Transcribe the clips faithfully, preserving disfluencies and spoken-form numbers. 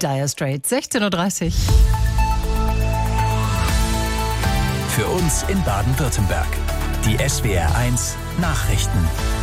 Dire Straits, sechzehn Uhr dreißig. Für uns in Baden-Württemberg. Die S W R eins Nachrichten.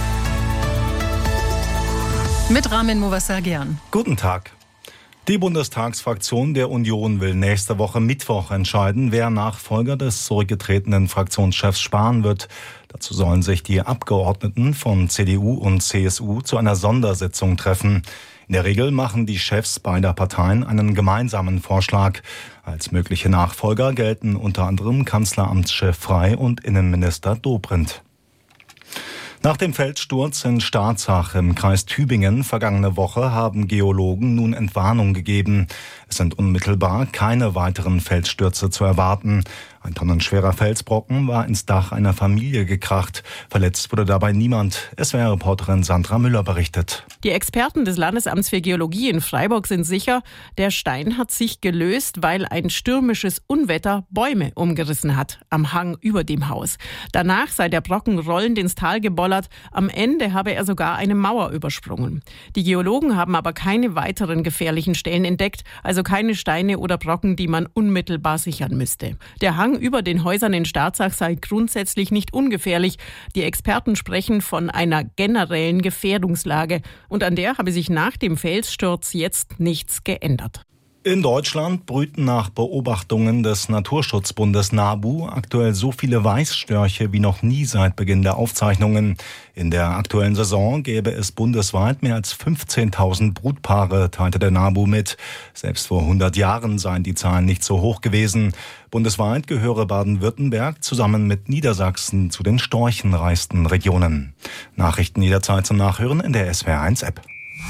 Mit Ramin Movassagyan. Guten Tag. Die Bundestagsfraktion der Union will nächste Woche Mittwoch entscheiden, wer Nachfolger des zurückgetretenen Fraktionschefs Spahn wird. Dazu sollen sich die Abgeordneten von C D U und C S U zu einer Sondersitzung treffen. In der Regel machen die Chefs beider Parteien einen gemeinsamen Vorschlag. Als mögliche Nachfolger gelten unter anderem Kanzleramtschef Frey und Innenminister Dobrindt. Nach dem Felssturz in Starzach im Kreis Tübingen vergangene Woche haben Geologen nun Entwarnung gegeben. Es sind unmittelbar keine weiteren Felsstürze zu erwarten. Ein tonnenschwerer Felsbrocken war ins Dach einer Familie gekracht. Verletzt wurde dabei niemand. S W R-Reporterin Sandra Müller berichtet. Die Experten des Landesamts für Geologie in Freiburg sind sicher, der Stein hat sich gelöst, weil ein stürmisches Unwetter Bäume umgerissen hat am Hang über dem Haus. Danach sei der Brocken rollend ins Tal gebollert. Am Ende habe er sogar eine Mauer übersprungen. Die Geologen haben aber keine weiteren gefährlichen Stellen entdeckt, also keine Steine oder Brocken, die man unmittelbar sichern müsste. Der Hang über den Häusern in Starzach sei grundsätzlich nicht ungefährlich. Die Experten sprechen von einer generellen Gefährdungslage. Und an der habe sich nach dem Felssturz jetzt nichts geändert. In Deutschland brüten nach Beobachtungen des Naturschutzbundes NABU aktuell so viele Weißstörche wie noch nie seit Beginn der Aufzeichnungen. In der aktuellen Saison gäbe es bundesweit mehr als fünfzehntausend Brutpaare, teilte der NABU mit. Selbst vor hundert Jahren seien die Zahlen nicht so hoch gewesen. Bundesweit gehöre Baden-Württemberg zusammen mit Niedersachsen zu den storchenreichsten Regionen. Nachrichten jederzeit zum Nachhören in der S W R eins App.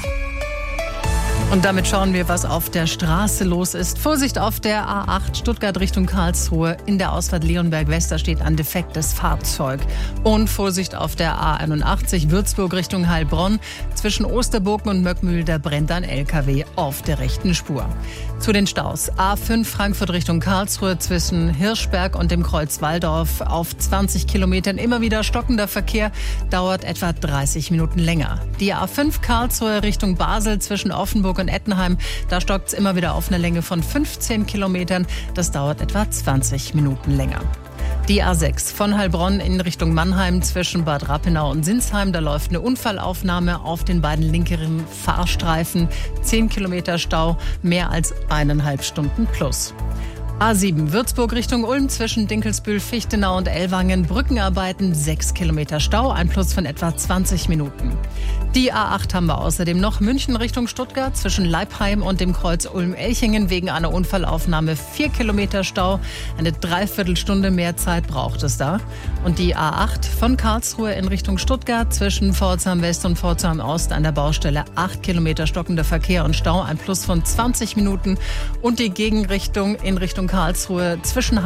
Und damit schauen wir, was auf der Straße los ist. Vorsicht auf der A acht Stuttgart Richtung Karlsruhe. In der Ausfahrt Leonberg-West, da steht ein defektes Fahrzeug. Und Vorsicht auf der A einundachtzig Würzburg Richtung Heilbronn. Zwischen Osterburgen und Möckmühl, da brennt ein L K W auf der rechten Spur. Zu den Staus. A fünf Frankfurt Richtung Karlsruhe zwischen Hirschberg und dem Kreuz Walldorf auf zwanzig Kilometern. Immer wieder stockender Verkehr, dauert etwa dreißig Minuten länger. Die A fünf Karlsruhe Richtung Basel zwischen Offenburg und Ettenheim, da stockt es immer wieder auf einer Länge von fünfzehn Kilometern. Das dauert etwa zwanzig Minuten länger. Die A sechs von Heilbronn in Richtung Mannheim zwischen Bad Rappenau und Sinsheim. Da läuft eine Unfallaufnahme auf den beiden linkeren Fahrstreifen. zehn Kilometer Stau, mehr als eineinhalb Stunden plus. A sieben Würzburg Richtung Ulm zwischen Dinkelsbühl, Fichtenau und Ellwangen. Brückenarbeiten, sechs Kilometer Stau, ein Plus von etwa zwanzig Minuten. Die A acht haben wir außerdem noch. München Richtung Stuttgart zwischen Leipheim und dem Kreuz Ulm-Elchingen wegen einer Unfallaufnahme vier Kilometer Stau. Eine Dreiviertelstunde mehr Zeit braucht es da. Und die A acht von Karlsruhe in Richtung Stuttgart zwischen Pforzheim West und Pforzheim Ost an der Baustelle acht Kilometer stockender Verkehr und Stau, ein Plus von zwanzig Minuten. Und die Gegenrichtung in Richtung Karlsruhe zwischen